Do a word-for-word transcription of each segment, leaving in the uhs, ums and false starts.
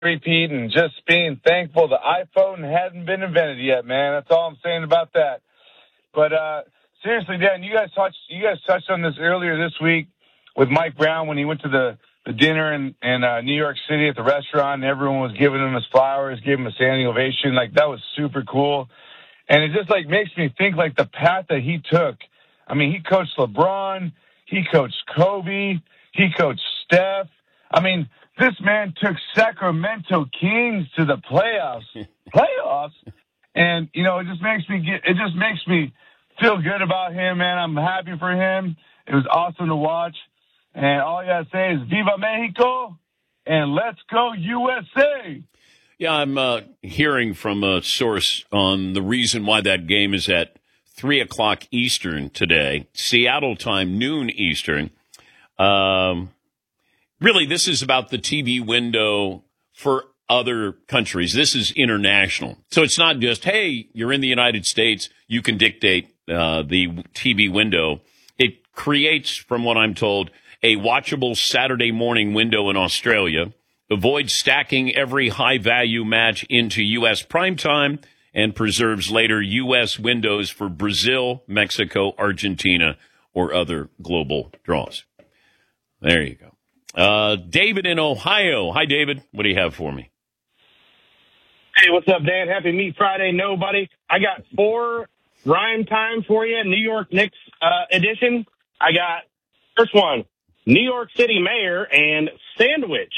repeat and just being thankful the iPhone hadn't been invented yet, man. That's all I'm saying about that. But uh, seriously, Dan, you guys touched you guys touched on this earlier this week with Mike Brown when he went to the, the dinner in, in uh, New York City at the restaurant, and everyone was giving him his flowers, gave him a standing ovation. Like, that was super cool. And it just, like, makes me think, like, the path that he took. I mean, he coached LeBron. He coached Kobe. He coached Steph. I mean, this man took Sacramento Kings to the playoffs. Playoffs? And, you know, it just makes me get, it just makes me feel good about him, man. I'm happy for him. It was awesome to watch. And all I got to say is Viva Mexico and let's go U S A. Yeah, I'm uh, hearing from a source on the reason why that game is at three o'clock Eastern today, Seattle time, noon Eastern. Um, really, this is about the T V window for other countries. This is international. So it's not just, hey, you're in the United States, you can dictate uh, the T V window. It creates, from what I'm told, a watchable Saturday morning window in Australia, avoids stacking every high-value match into U S primetime, and preserves later U S windows for Brazil, Mexico, Argentina, or other global draws. There you go. Uh, David in Ohio. Hi, David. What do you have for me? Hey, what's up, Dan? Happy Meat Friday, nobody. I got four rhyme time for you, New York Knicks uh, edition. I got, first one, New York City mayor and sandwich.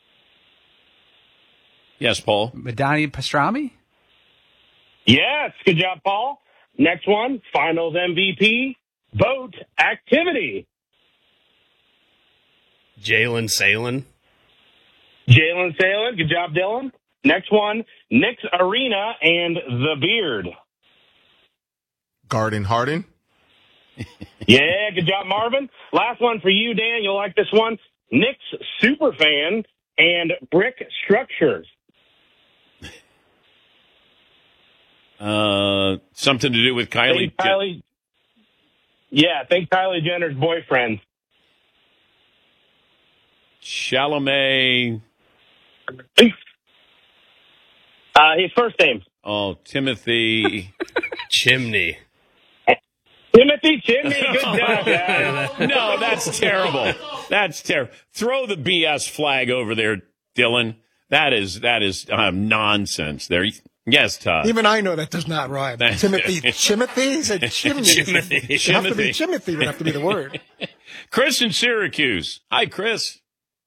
Yes, Paul. Madani Pastrami? Yes, good job, Paul. Next one, finals M V P, boat activity. Jalen Salen. Jalen Salen, good job, Dylan. Next one, Knicks Arena and the beard. Garden Harden. Yeah, good job, Marvin. Last one for you, Dan. You'll like this one. Knicks Superfan and brick structures. Uh, something to do with Kylie. Think Kylie yeah, think Kylie Jenner's boyfriend. Chalamet. Uh, his first name. Oh, Timothy. Chimney. Timothy Chimney. Good job, guys. No, that's terrible. That's terrible. Throw the B S flag over there, Dylan. That is that is um, nonsense. There. Yes, Todd. Even I know that does not rhyme. Timothy, Chimothy? He said chimney. Chimothy. It have to be Chimothy would have to be the word. Chris in Syracuse. Hi, Chris.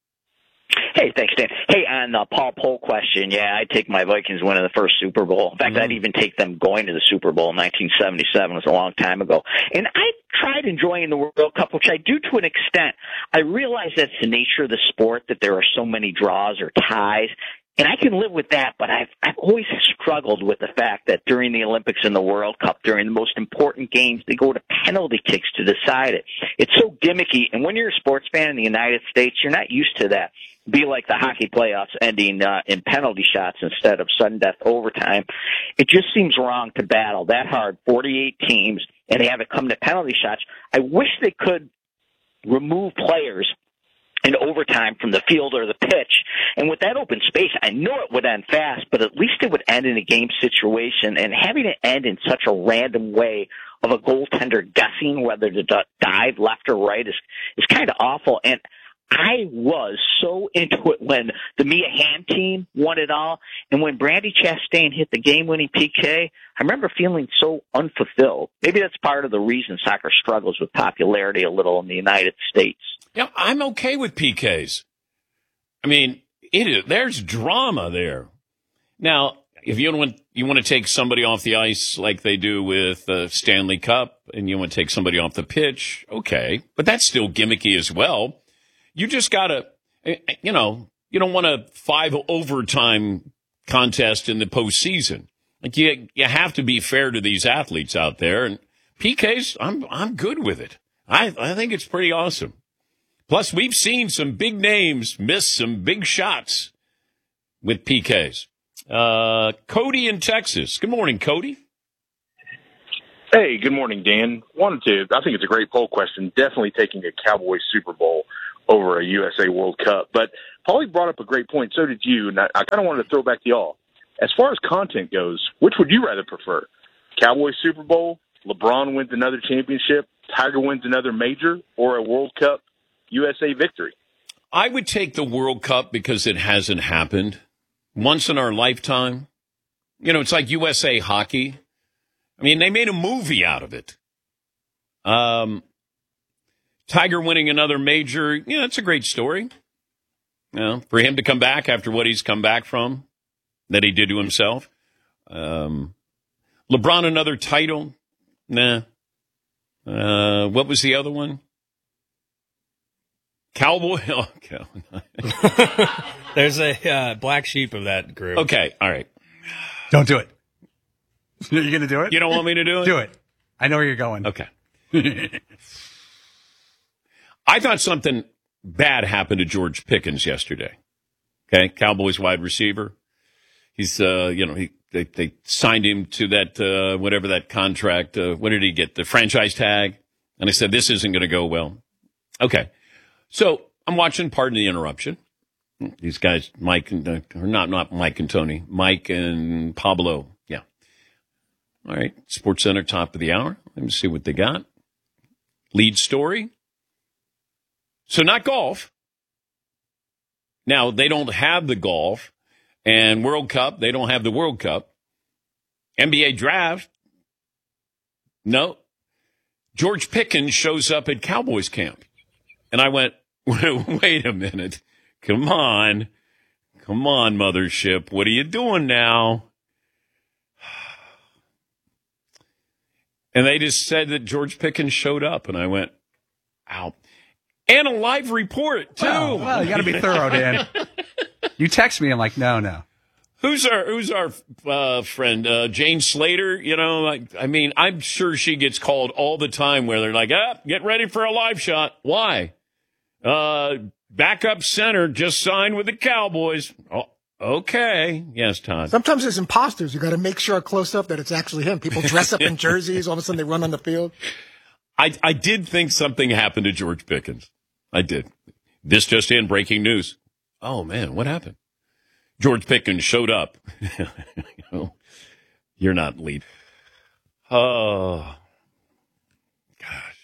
Hey, thanks, Dan. Hey, on the Paul Poll question, yeah, I'd take my Vikings winning the first Super Bowl. In fact, mm-hmm. I'd even take them going to the Super Bowl in nineteen seventy-seven. It was a long time ago. And I tried enjoying the World Cup, which I do to an extent. I realize that's the nature of the sport, that there are so many draws or ties. And I can live with that, but I've, I've always struggled with the fact that during the Olympics and the World Cup, during the most important games, they go to penalty kicks to decide it. It's so gimmicky. And when you're a sports fan in the United States, you're not used to that. Be like the hockey playoffs ending uh, in penalty shots instead of sudden death overtime. It just seems wrong to battle that hard, forty-eight teams, and they have it come to penalty shots. I wish they could remove players in overtime from the field or the pitch. And with that open space, I know it would end fast, but at least it would end in a game situation. And having it end in such a random way of a goaltender guessing whether to dive left or right is, is kind of awful. And I was so into it when the Mia Hamm team won it all. And when Brandi Chastain hit the game-winning P K, I remember feeling so unfulfilled. Maybe that's part of the reason soccer struggles with popularity a little in the United States. Yeah, I'm okay with P Ks. I mean, it is, there's drama there. Now, if you want you want to take somebody off the ice like they do with the Stanley Cup, and you want to take somebody off the pitch, okay, but that's still gimmicky as well. You just gotta, you know, you don't want a five overtime contest in the postseason. Like you, you have to be fair to these athletes out there. And P Ks, I'm I'm good with it. I I think it's pretty awesome. Plus, we've seen some big names miss some big shots with P Ks. Uh, Cody in Texas. Good morning, Cody. Hey, good morning, Dan. Wanted to, I think it's a great poll question. Definitely taking a Cowboys Super Bowl over a U S A World Cup. But Paulie brought up a great point. So did you. And I, I kind of wanted to throw back to y'all. As far as content goes, which would you rather prefer? Cowboys Super Bowl, LeBron wins another championship, Tiger wins another major, or a World Cup U S A victory? I would take the World Cup because it hasn't happened once in our lifetime. You know, it's like U S A hockey. I mean, they made a movie out of it. Um, Tiger winning another major, yeah, that's a great story. You know, for him to come back after what he's come back from, that he did to himself. Um, LeBron another title, nah. Uh, what was the other one? Cowboy. Oh, okay. There's a uh, black sheep of that group. Okay, all right. Don't do it. You're going to do it? You don't want me to do it? Do it. I know where you're going. Okay. I thought something bad happened to George Pickens yesterday. Okay, Cowboys wide receiver. He's, uh, you know, he they, they signed him to that uh, whatever that contract. Uh, what did he get? The franchise tag. And I said, this isn't going to go well. Okay, so I'm watching. Pardon the interruption. These guys, Mike and uh, or not not Mike and Tony, Mike and Pablo. Yeah. All right, Sports Center, top of the hour. Let me see what they got. Lead story. So not golf. Now, they don't have the golf. And World Cup, they don't have the World Cup. N B A draft, no. George Pickens shows up at Cowboys camp. And I went, wait a minute. Come on. Come on, mothership. What are you doing now? And they just said that George Pickens showed up. And I went, ow. And a live report, too. Well, well you got to be thorough, Dan. You text me, I'm like, no, no. Who's our Who's our uh, friend, uh, Jane Slater? You know, I, I mean, I'm sure she gets called all the time where they're like, ah, get ready for a live shot. Why? Uh, backup center just signed with the Cowboys. Oh, okay. Yes, Todd. Sometimes there's imposters. You got to make sure close up that it's actually him. People dress up in jerseys. All of a sudden they run on the field. I, I did think something happened to George Pickens. I did. This just in, breaking news. Oh, man, what happened? George Pickens showed up. you know, you're not lead. Oh, gosh.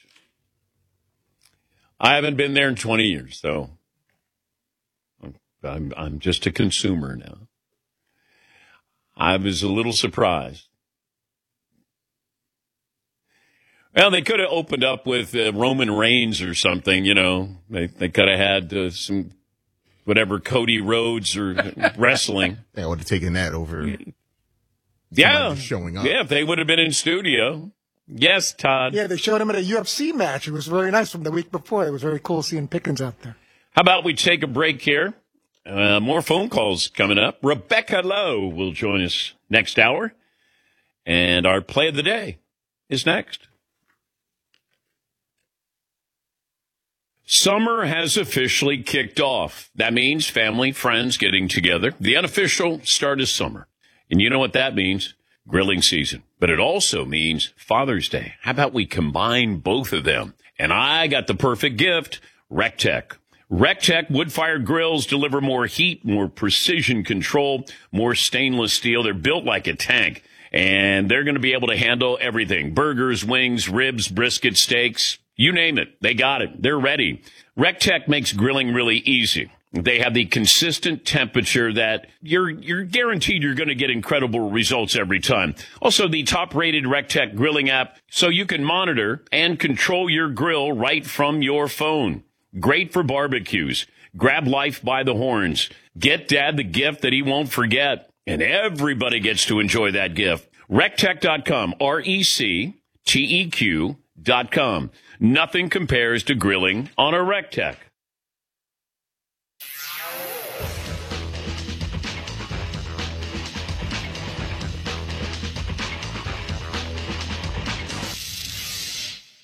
I haven't been there in twenty years, so I'm, I'm just a consumer now. I was a little surprised. Well, they could have opened up with uh, Roman Reigns or something, you know. They, they could have had uh, some... whatever, Cody Rhodes or wrestling. They would have taken that over. Yeah. Showing up. Yeah, if they would have been in studio. Yes, Todd. Yeah, they showed him at a U F C match. It was very nice from the week before. It was very cool seeing Pickens out there. How about we take a break here? Uh, more phone calls coming up. Rebecca Lowe will join us next hour. And our play of the day is next. Summer has officially kicked off. That means family, friends getting together. The unofficial start of summer. And you know what that means? Grilling season. But it also means Father's Day. How about we combine both of them? And I got the perfect gift, RecTech. RecTech wood-fired grills deliver more heat, more precision control, more stainless steel. They're built like a tank. And they're going to be able to handle everything. Burgers, wings, ribs, brisket, steaks. You name it. They got it. They're ready. RecTech makes grilling really easy. They have the consistent temperature that you're you're guaranteed you're going to get incredible results every time. Also, the top-rated RecTech grilling app, so you can monitor and control your grill right from your phone. Great for barbecues. Grab life by the horns. Get Dad the gift that he won't forget. And everybody gets to enjoy that gift. RecTech dot com. R E C T E Q dot com. Nothing compares to grilling on a RecTech. To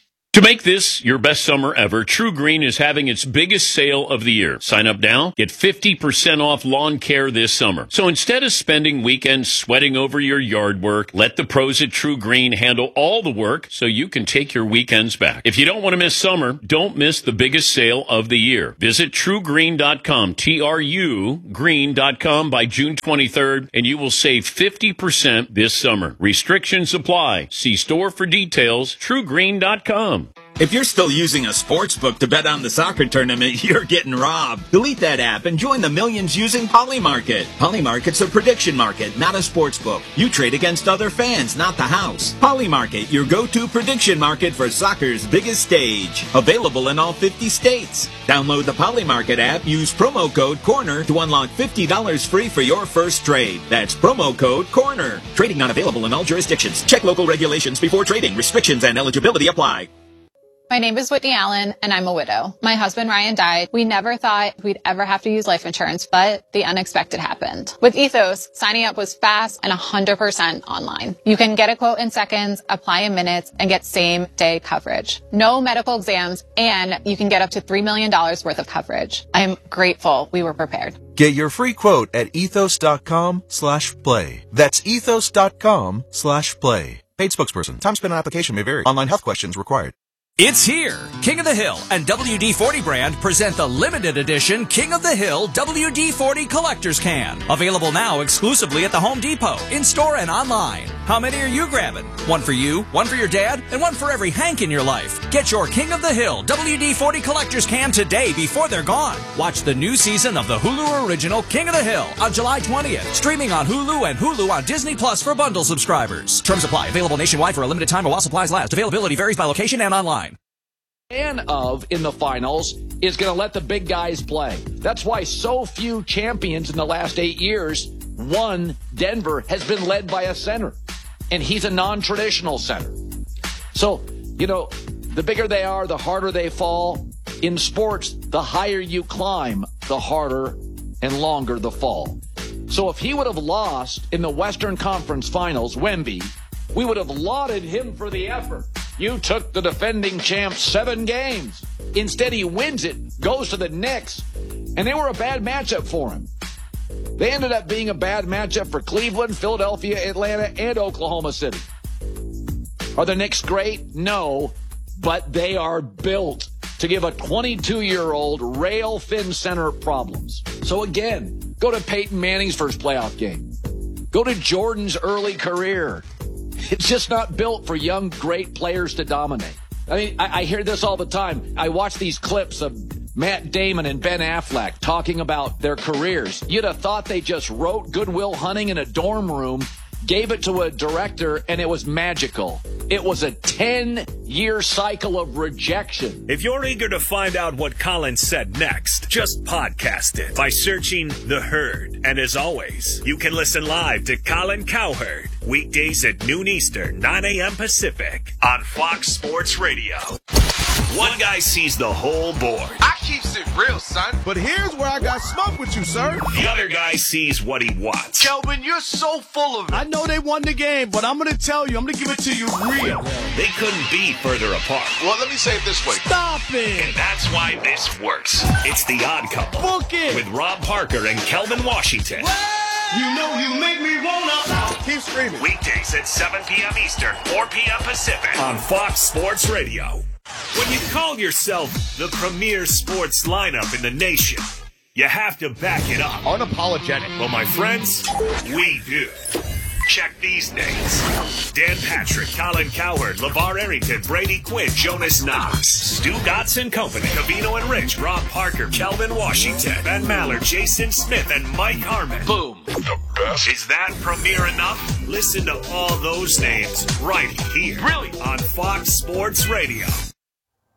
make this your best summer ever, True Green is having its biggest sale of the year. Sign up now, get fifty percent off lawn care this summer. So instead of spending weekends sweating over your yard work, let the pros at True Green handle all the work so you can take your weekends back. If you don't want to miss summer, don't miss the biggest sale of the year. Visit true green dot com, T R U green dot com by June twenty-third, and you will save fifty percent this summer. Restrictions apply. See store for details, true green dot com. If you're still using a sports book to bet on the soccer tournament, you're getting robbed. Delete that app and join the millions using Polymarket. Polymarket's a prediction market, not a sports book. You trade against other fans, not the house. Polymarket, your go-to prediction market for soccer's biggest stage. Available in all fifty states. Download the Polymarket app, use promo code CORNER to unlock fifty dollars free for your first trade. That's promo code CORNER. Trading not available in all jurisdictions. Check local regulations before trading. Restrictions and eligibility apply. My name is Whitney Allen, and I'm a widow. My husband, Ryan, died. We never thought we'd ever have to use life insurance, but the unexpected happened. With Ethos, signing up was fast and one hundred percent online. You can get a quote in seconds, apply in minutes, and get same-day coverage. No medical exams, and you can get up to three million dollars worth of coverage. I'm grateful we were prepared. Get your free quote at ethos.com slash play. That's ethos.com slash play. Paid spokesperson. Time spent on application may vary. Online health questions required. It's here. King of the Hill and W D forty brand present the limited edition King of the Hill W D forty Collector's Can. Available now exclusively at the Home Depot, in-store and online. How many are you grabbing? One for you, one for your dad, and one for every Hank in your life. Get your King of the Hill W D forty Collector's Can today before they're gone. Watch the new season of the Hulu original King of the Hill on July twentieth. Streaming on Hulu and Hulu on Disney Plus for bundle subscribers. Terms apply. Available nationwide for a limited time while supplies last. Availability varies by location and online. Fan of in the finals is going to let the big guys play. That's why so few champions in the last eight years, one, Denver, has been led by a center. And he's a non-traditional center. So, you know, the bigger they are, the harder they fall. In sports, the higher you climb, the harder and longer the fall. So if he would have lost in the Western Conference Finals, Wemby, we would have lauded him for the effort. You took the defending champ seven games. Instead, he wins it, goes to the Knicks, and they were a bad matchup for him. They ended up being a bad matchup for Cleveland, Philadelphia, Atlanta, and Oklahoma City. Are the Knicks great? No, but they are built to give a twenty-two-year-old rail-thin center problems. So again, go to Peyton Manning's first playoff game. Go to Jordan's early career. It's just not built for young, great players to dominate. I mean, I, I hear this all the time. I watch these clips of Matt Damon and Ben Affleck talking about their careers. You'd have thought they just wrote Good Will Hunting in a dorm room, gave it to a director, and it was magical. It was a ten-year cycle of rejection. If you're eager to find out what Colin said next, just podcast it by searching The Herd. And as always, you can listen live to Colin Cowherd weekdays at noon Eastern, nine a.m. Pacific on Fox Sports Radio. One guy sees the whole board. I keeps it real, son. But here's where I got smoke with you, sir. The other guy sees what he wants. Kelvin, you're so full of it. I know they won the game, but I'm going to tell you, I'm going to give it to you real. They couldn't be further apart. Well, let me say it this way. Stop it. And that's why this works. It's The Odd Couple. Book it. With Rob Parker and Kelvin Washington. Well, you know you make me wanna. Keep screaming. Weekdays at seven p.m. Eastern, four p.m. Pacific on Fox Sports Radio. When you call yourself the premier sports lineup in the nation, you have to back it up. Unapologetic. Well, my friends, we do. Check these names. Dan Patrick, Colin Cowherd, LeVar Arrington, Brady Quinn, Jonas Knox, Stu Dotson Company, Covino and Rich, Rob Parker, Kelvin Washington, Ben Maller, Jason Smith, and Mike Harmon. Boom. The best. Is that premier enough? Listen to all those names right here. Really? On Fox Sports Radio.